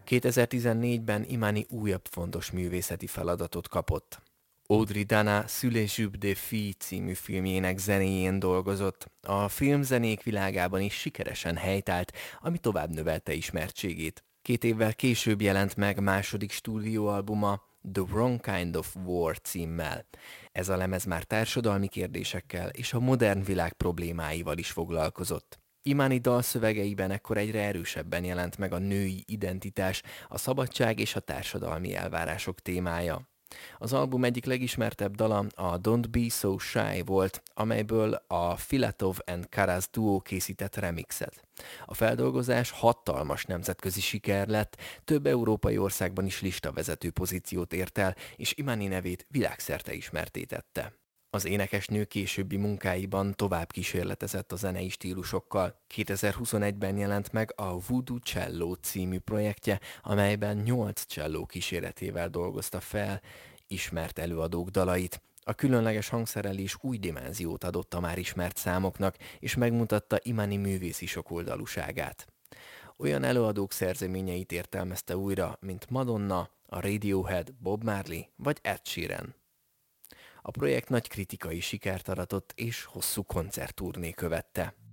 2014-ben Imani újabb fontos művészeti feladatot kapott. Audrey Dana Sule Jupe de Fille című filmjének zenéjén dolgozott. A filmzenék világában is sikeresen helytált, ami tovább növelte ismertségét. 2 évvel később jelent meg második stúdióalbuma, The Wrong Kind of War címmel. Ez a lemez már társadalmi kérdésekkel és a modern világ problémáival is foglalkozott. Imani dalszövegeiben ekkor egyre erősebben jelent meg a női identitás, a szabadság és a társadalmi elvárások témája. Az album egyik legismertebb dala a Don't Be So Shy volt, amelyből a Filatov and Karas duó készített remixet. A feldolgozás hatalmas nemzetközi siker lett, több európai országban is listavezető pozíciót ért el, és Imani nevét világszerte ismertté tette. Az énekesnő későbbi munkáiban tovább kísérletezett a zenei stílusokkal. 2021-ben jelent meg a Voodoo Cello című projektje, amelyben 8 cselló kíséretével dolgozta fel ismert előadók dalait. A különleges hangszerelés új dimenziót adott a már ismert számoknak, és megmutatta Imani művészi sokoldalúságát. Olyan előadók szerzeményeit értelmezte újra, mint Madonna, a Radiohead, Bob Marley vagy Ed Sheeran. A projekt nagy kritikai sikert aratott és hosszú koncertturné követte.